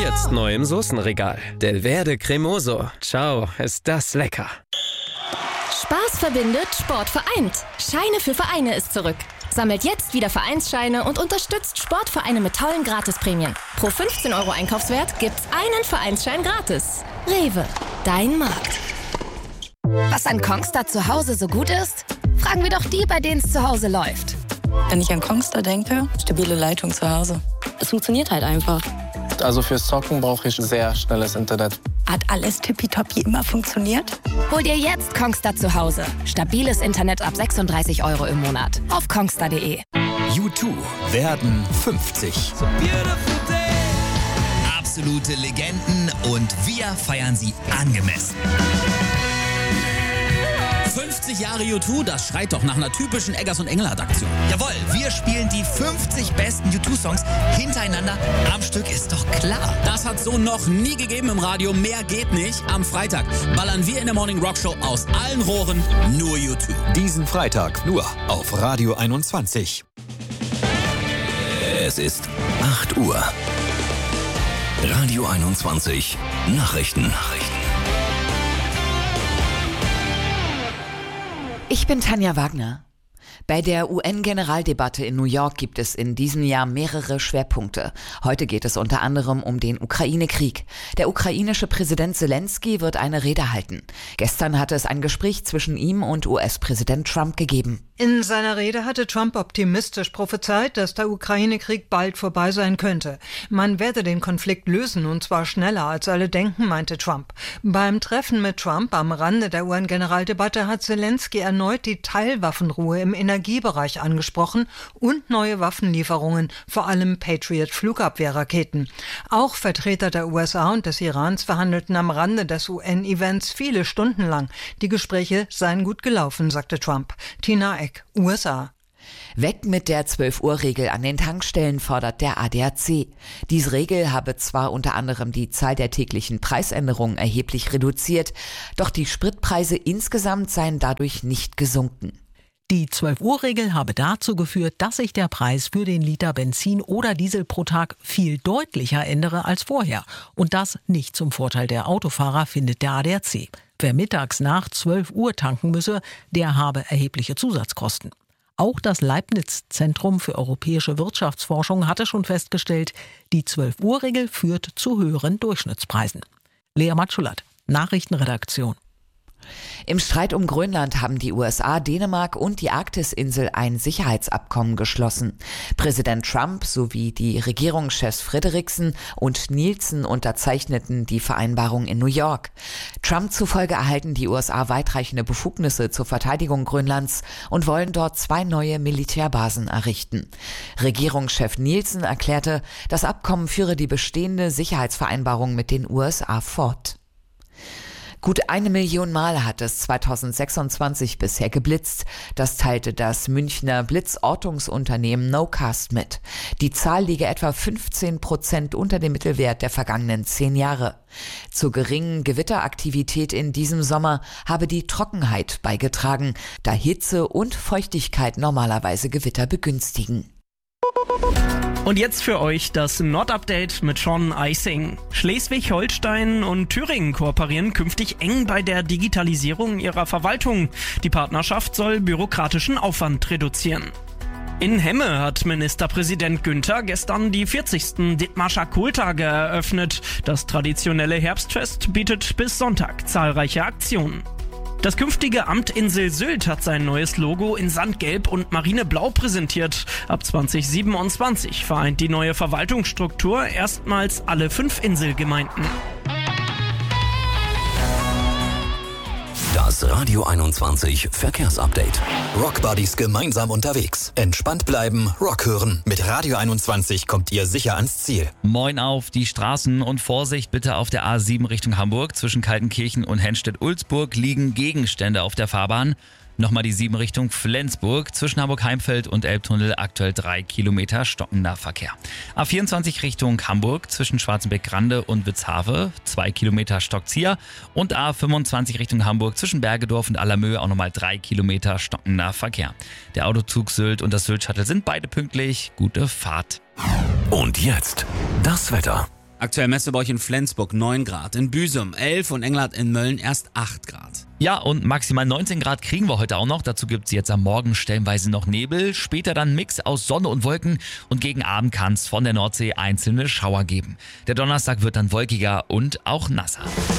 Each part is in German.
Jetzt neu im Soßenregal. Del Verde Cremoso. Ciao, ist das lecker. Spaß verbindet, Sport vereint. Scheine für Vereine ist zurück. Sammelt jetzt wieder Vereinsscheine und unterstützt Sportvereine mit tollen Gratisprämien. Pro 15 € Einkaufswert gibt's einen Vereinsschein gratis. Rewe, dein Markt. Was an Kongstar zu Hause so gut ist? Fragen wir doch die, bei denen es zu Hause läuft. Wenn ich an Kongstar denke, stabile Leitung zu Hause. Es funktioniert halt einfach. Also fürs Zocken brauche ich sehr schnelles Internet. Hat alles tippitoppi immer funktioniert? Hol dir jetzt Kongstar zu Hause. Stabiles Internet ab 36 € im Monat. Auf kongstar.de. U2 werden 50. Absolute Legenden und wir feiern sie angemessen. 50 Jahre U2, das schreit doch nach einer typischen Eggers und Engelhardt-Aktion. Jawohl, wir spielen die 50 besten U2-Songs hintereinander am Stück, ist doch klar. Das hat so noch nie gegeben im Radio, mehr geht nicht. Am Freitag ballern wir in der Morning Rock Show aus allen Rohren nur U2. Diesen Freitag nur auf Radio 21. Es ist 8 Uhr. Radio 21 Nachrichten. Ich bin Tanja Wagner. Bei der UN-Generaldebatte in New York gibt es in diesem Jahr mehrere Schwerpunkte. Heute geht es unter anderem um den Ukraine-Krieg. Der ukrainische Präsident Zelensky wird eine Rede halten. Gestern hatte es ein Gespräch zwischen ihm und US-Präsident Trump gegeben. In seiner Rede hatte Trump optimistisch prophezeit, dass der Ukraine-Krieg bald vorbei sein könnte. Man werde den Konflikt lösen, und zwar schneller als alle denken, meinte Trump. Beim Treffen mit Trump am Rande der UN-Generaldebatte hat Zelensky erneut die Teilwaffenruhe im Energiebereich angesprochen und neue Waffenlieferungen, vor allem Patriot-Flugabwehrraketen. Auch Vertreter der USA und des Irans verhandelten am Rande des UN-Events viele Stunden lang. Die Gespräche seien gut gelaufen, sagte Trump. Tina Eck, USA. Weg mit der 12-Uhr-Regel an den Tankstellen, fordert der ADAC. Diese Regel habe zwar unter anderem die Zahl der täglichen Preisänderungen erheblich reduziert, doch die Spritpreise insgesamt seien dadurch nicht gesunken. Die 12-Uhr-Regel habe dazu geführt, dass sich der Preis für den Liter Benzin oder Diesel pro Tag viel deutlicher ändere als vorher. Und das nicht zum Vorteil der Autofahrer, findet der ADAC. Wer mittags nach 12 Uhr tanken müsse, der habe erhebliche Zusatzkosten. Auch das Leibniz-Zentrum für europäische Wirtschaftsforschung hatte schon festgestellt, die 12-Uhr-Regel führt zu höheren Durchschnittspreisen. Lea Matschulat, Nachrichtenredaktion. Im Streit um Grönland haben die USA, Dänemark und die Arktisinsel ein Sicherheitsabkommen geschlossen. Präsident Trump sowie die Regierungschefs Frederiksen und Nielsen unterzeichneten die Vereinbarung in New York. Trump zufolge erhalten die USA weitreichende Befugnisse zur Verteidigung Grönlands und wollen dort 2 neue Militärbasen errichten. Regierungschef Nielsen erklärte, das Abkommen führe die bestehende Sicherheitsvereinbarung mit den USA fort. Gut 1 Million Mal hat es 2026 bisher geblitzt. Das teilte das Münchner Blitzortungsunternehmen Nocast mit. Die Zahl liege etwa 15% unter dem Mittelwert der vergangenen 10 Jahre. Zur geringen Gewitteraktivität in diesem Sommer habe die Trockenheit beigetragen, da Hitze und Feuchtigkeit normalerweise Gewitter begünstigen. Und jetzt für euch das Nord-Update mit Sean Eising. Schleswig-Holstein und Thüringen kooperieren künftig eng bei der Digitalisierung ihrer Verwaltung. Die Partnerschaft soll bürokratischen Aufwand reduzieren. In Hemme hat Ministerpräsident Günther gestern die 40. Dithmarscher Kohltage eröffnet. Das traditionelle Herbstfest bietet bis Sonntag zahlreiche Aktionen. Das künftige Amt Insel Sylt hat sein neues Logo in Sandgelb und Marineblau präsentiert. Ab 2027 vereint die neue Verwaltungsstruktur erstmals alle 5 Inselgemeinden. Das Radio 21 Verkehrsupdate. Rockbuddies gemeinsam unterwegs. Entspannt bleiben, Rock hören. Mit Radio 21 kommt ihr sicher ans Ziel. Moin auf die Straßen und Vorsicht bitte auf der A7 Richtung Hamburg. Zwischen Kaltenkirchen und Henstedt-Ulzburg liegen Gegenstände auf der Fahrbahn. Nochmal die 7 Richtung Flensburg. Zwischen Hamburg-Heimfeld und Elbtunnel aktuell 3 Kilometer stockender Verkehr. A24 Richtung Hamburg. Zwischen Schwarzenbeck-Grande und Witzhafe 2 Kilometer Stockzieher. Und A25 Richtung Hamburg. Zwischen Bergedorf und Allermöhe auch nochmal 3 Kilometer stockender Verkehr. Der Autozug Sylt und das Sylt-Shuttle sind beide pünktlich. Gute Fahrt. Und jetzt das Wetter. Aktuell messen wir bei euch in Flensburg 9 Grad, in Büsum 11 und Engelhardt in Mölln erst 8 Grad. Ja, und maximal 19 Grad kriegen wir heute auch noch. Dazu gibt's jetzt am Morgen stellenweise noch Nebel. Später dann Mix aus Sonne und Wolken. Und gegen Abend kann's von der Nordsee einzelne Schauer geben. Der Donnerstag wird dann wolkiger und auch nasser.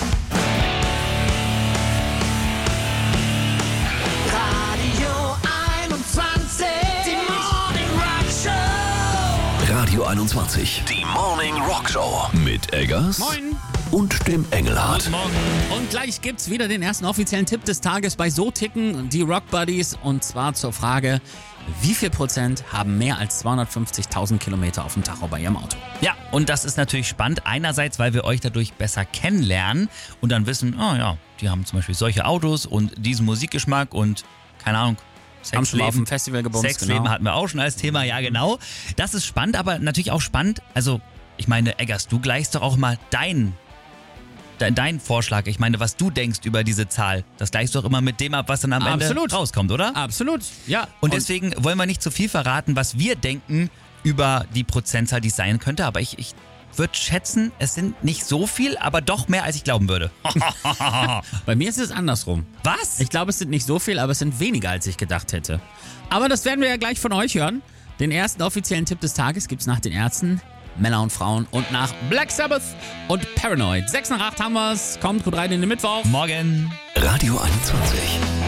Radio 21, die Morning Rock Show mit Eggers Moin. Und dem Engelhardt. Guten Morgen. Und gleich gibt's wieder den ersten offiziellen Tipp des Tages bei So ticken die Rock Buddies. Und zwar zur Frage, wie viel Prozent haben mehr als 250.000 Kilometer auf dem Tacho bei ihrem Auto? Ja, und das ist natürlich spannend. Einerseits, weil wir euch dadurch besser kennenlernen und dann wissen, die haben zum Beispiel solche Autos und diesen Musikgeschmack und keine Ahnung, Haben schon mal auf dem Festival gebumst. Sexleben hatten wir auch schon als Thema, ja genau. Das ist spannend, aber natürlich auch spannend, also ich meine, Eggers, du gleichst doch auch mal deinen Vorschlag, ich meine, was du denkst über diese Zahl, das gleichst du doch immer mit dem ab, was dann am Ende rauskommt, oder? Absolut, ja. Und deswegen wollen wir nicht zu viel verraten, was wir denken über die Prozentzahl, die es sein könnte, aber ich würde schätzen, es sind nicht so viel, aber doch mehr, als ich glauben würde. Bei mir ist es andersrum. Was? Ich glaube, es sind nicht so viel, aber es sind weniger, als ich gedacht hätte. Aber das werden wir ja gleich von euch hören. Den ersten offiziellen Tipp des Tages gibt's nach den Ärzten, Männer und Frauen und nach Black Sabbath und Paranoid. 6 nach 8 haben wir's. Kommt gut rein in den Mittwoch. Morgen. Radio 21.